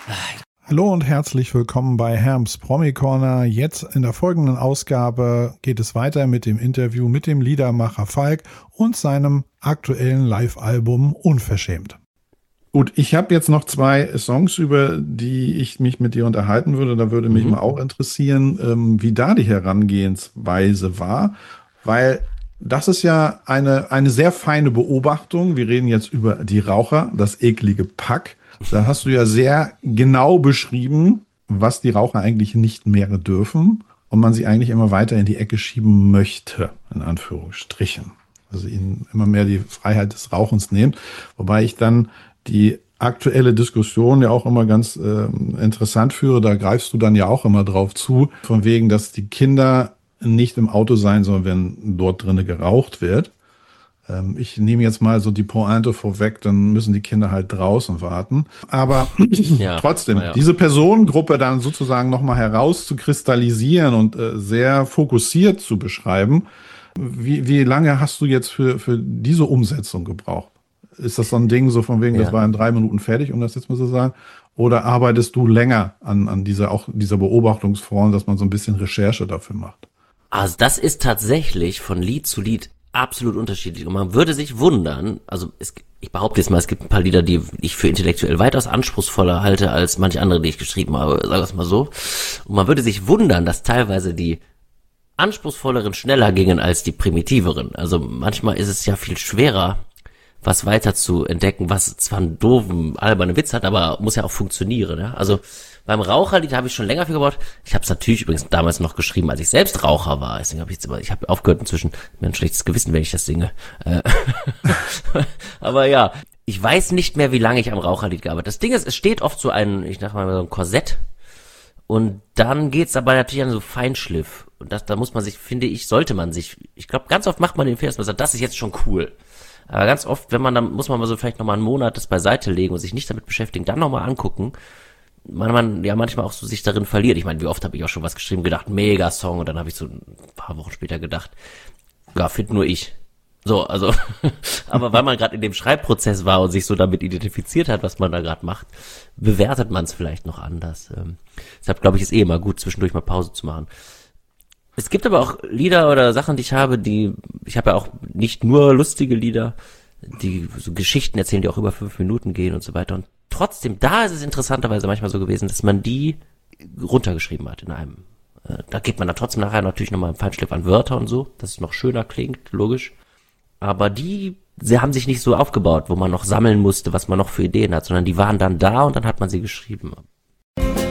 Hallo und herzlich willkommen bei Herms Promi Corner. Jetzt in der folgenden Ausgabe geht es weiter mit dem Interview mit dem Liedermacher Falk und seinem aktuellen Live-Album Unverschämt. Gut, ich habe jetzt noch 2 Songs, über die ich mich mit dir unterhalten würde. Da würde mich mal auch interessieren, wie da die Herangehensweise war, weil das ist ja eine sehr feine Beobachtung. Wir reden jetzt über die Raucher, das eklige Pack. Da hast du ja sehr genau beschrieben, was die Raucher eigentlich nicht mehr dürfen und man sie eigentlich immer weiter in die Ecke schieben möchte, in Anführungsstrichen. Also ihnen immer mehr die Freiheit des Rauchens nehmen. Wobei ich dann die aktuelle Diskussion ja auch immer ganz interessant führe. Da greifst du dann ja auch immer drauf zu, von wegen, dass die Kinder nicht im Auto sein sollen, wenn dort drinnen geraucht wird. Ich nehme jetzt mal so die Pointe vorweg, dann müssen die Kinder halt draußen warten. Aber trotzdem, diese Personengruppe dann sozusagen nochmal herauszukristallisieren und sehr fokussiert zu beschreiben, wie lange hast du jetzt für diese Umsetzung gebraucht? Ist das so ein Ding, so von wegen, das war in 3 Minuten fertig, um das jetzt mal so zu sagen? Oder arbeitest du länger an dieser Beobachtungsform, dass man so ein bisschen Recherche dafür macht? Also das ist tatsächlich von Lied zu Lied absolut unterschiedlich. Und man würde sich wundern, also ich behaupte jetzt mal, es gibt ein paar Lieder, die ich für intellektuell weitaus anspruchsvoller halte als manche andere, die ich geschrieben habe, sagen wir es mal so. Und man würde sich wundern, dass teilweise die anspruchsvolleren schneller gingen als die primitiveren. Also manchmal ist es ja viel schwerer, was weiter zu entdecken, was zwar einen doofen, albernen Witz hat, aber muss ja auch funktionieren. Ja? Also beim Raucherlied habe ich schon länger für gebaut. Ich habe es natürlich übrigens damals noch geschrieben, als ich selbst Raucher war. Deswegen habe ich habe aufgehört inzwischen. Mir ein schlechtes Gewissen, wenn ich das singe. Aber ja, ich weiß nicht mehr, wie lange ich am Raucherlied gearbeitet habe. Das Ding ist, es steht oft so ich sag mal so ein Korsett. Und dann geht's aber natürlich an so Feinschliff. Und da muss man sich, finde ich, sollte man sich, ich glaube, ganz oft macht man den Fehler, dass man sagt, das ist jetzt schon cool. Aber ganz oft, muss man mal so vielleicht nochmal einen Monat das beiseite legen und sich nicht damit beschäftigen, dann nochmal angucken. Man ja manchmal auch so sich darin verliert. Ich meine, wie oft habe ich auch schon was geschrieben, gedacht, mega Song, und dann habe ich so ein paar Wochen später gedacht, ja, find nur ich. So, also, aber weil man gerade in dem Schreibprozess war und sich so damit identifiziert hat, was man da gerade macht, bewertet man es vielleicht noch anders. Deshalb glaube ich, ist immer gut, zwischendurch mal Pause zu machen. Es gibt aber auch Lieder oder Sachen, die ich habe ja auch nicht nur lustige Lieder, die so Geschichten erzählen, die auch über 5 Minuten gehen und so weiter. Und trotzdem, da ist es interessanterweise manchmal so gewesen, dass man die runtergeschrieben hat in einem. Da geht man dann trotzdem nachher natürlich nochmal im Feinschliff an Wörter und so, dass es noch schöner klingt, logisch. Aber sie haben sich nicht so aufgebaut, wo man noch sammeln musste, was man noch für Ideen hat, sondern die waren dann da und dann hat man sie geschrieben.